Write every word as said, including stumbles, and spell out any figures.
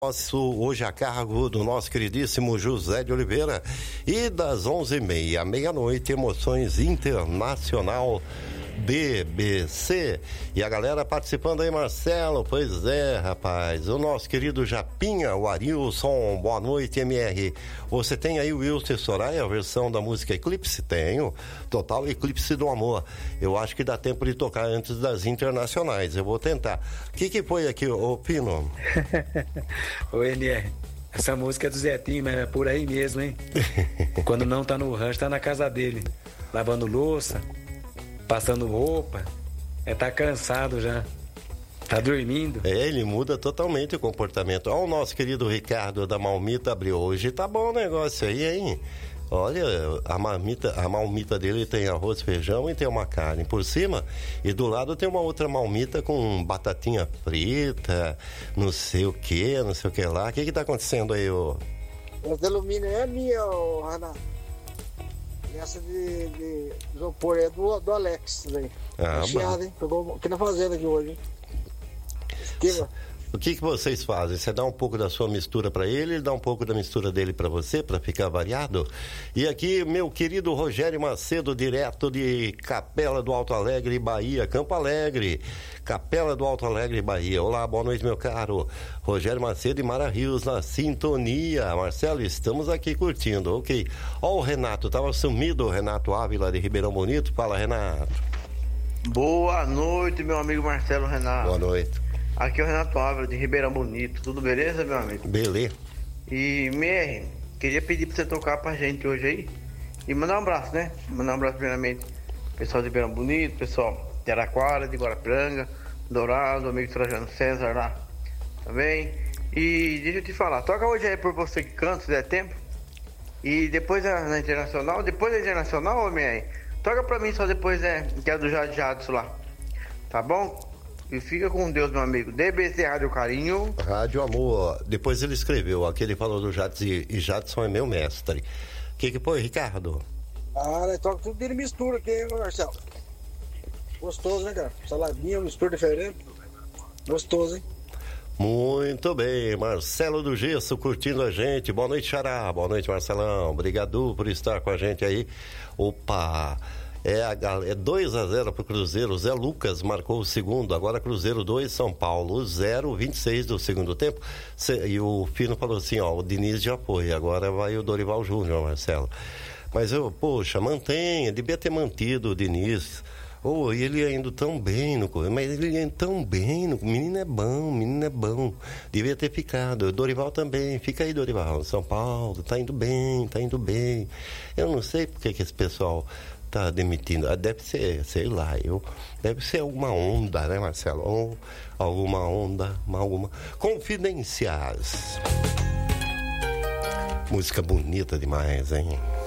Nosso, hoje a cargo do nosso queridíssimo José de Oliveira. E das onze e meia à meia-noite, Emoções Internacional B B C. E a galera participando aí, Marcelo. Pois é, rapaz. O nosso querido Japinha, o Arilson. Boa noite, M R. Você tem aí o Wilson Soraya, a versão da música Eclipse? Tenho. Total Eclipse do Amor. Eu acho que dá tempo de tocar antes das internacionais. Eu vou tentar. O que que foi aqui, ô Pino? Ô, M R. Essa música é do Zetinho, mas é por aí mesmo, hein? Quando não tá no rancho, tá na casa dele. Lavando louça, passando roupa, é, tá cansado já, tá dormindo. É, ele muda totalmente o comportamento. Olha o nosso querido Ricardo da Malmita abriu. Hoje tá bom o negócio aí, hein? Olha, a marmita, a malmita dele tem arroz, feijão e tem uma carne por cima. E do lado tem uma outra malmita com batatinha frita, não sei o que, não sei o que lá. O que que tá acontecendo aí, ô? Essa alumínio é minha, ô, Renato. E essa de, de isopor é do, do Alex, velho. Ah, chiado, hein? Pegou aqui na fazenda aqui hoje, hein? Esquiva. O que que vocês fazem? Você dá um pouco da sua mistura para ele, ele dá um pouco da mistura dele para você, para ficar variado? E aqui, meu querido Rogério Macedo, direto de Capela do Alto Alegre, Bahia, Campo Alegre. Capela do Alto Alegre, Bahia. Olá, boa noite, meu caro. Rogério Macedo e Mara Rios na sintonia. Marcelo, estamos aqui curtindo, ok. Ó, o Renato, tava sumido, o Renato Ávila de Ribeirão Bonito. Fala, Renato. Boa noite, meu amigo Marcelo Renato. Boa noite. Aqui é o Renato Ávila de Ribeirão Bonito, tudo beleza, meu amigo? Beleza. E, M R, queria pedir pra você tocar pra gente hoje aí e mandar um abraço, né? Mandar um abraço primeiramente pessoal de Ribeirão Bonito, pessoal de Araquara, de Guarapiranga, Dourado, amigo Trajano César lá também. E deixa eu te falar, toca hoje aí por você que canta, se der tempo. E depois na, na Internacional, depois da Internacional, M R, toca pra mim só depois, né, que é do Jade Jadson lá, tá bom? E fica com Deus, meu amigo. D B C Rádio Carinho. Rádio Amor. Depois ele escreveu, aqui ele falou do Jadson, e Jadson é meu mestre. O que que foi, Ricardo? Ah, né? Toca tudo dele mistura aqui, hein, Marcelo? Gostoso, né, cara? Saladinha, mistura diferente. Gostoso, hein? Muito bem, Marcelo do Gesso curtindo a gente. Boa noite, Xará. Boa noite, Marcelão. Obrigado por estar com a gente aí. Opa! É, a, é dois a zero pro Cruzeiro. Zé Lucas marcou o segundo. Agora Cruzeiro dois, São Paulo zero, vinte e seis do segundo tempo. Cê, e o Fino falou assim, ó, o Diniz já foi. Agora vai o Dorival Júnior, Marcelo. Mas eu, poxa, mantenha, devia ter mantido o Diniz. Oh, e ele indo tão bem no mas ele indo tão bem no menino é bom, menino é bom. Devia ter ficado. O Dorival também, fica aí, Dorival. São Paulo, tá indo bem, tá indo bem. Eu não sei porque que esse pessoal tá demitindo. Deve ser, sei lá, eu. Deve ser alguma onda, né, Marcelo? Ou alguma onda, alguma. Confidências. Música bonita demais, hein?